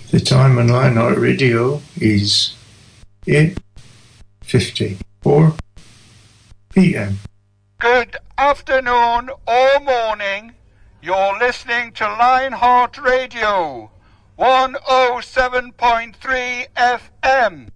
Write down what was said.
The time on Lionheart Radio is 8:54 p.m. Good afternoon or morning. You're listening to Lionheart Radio, 107.3 FM.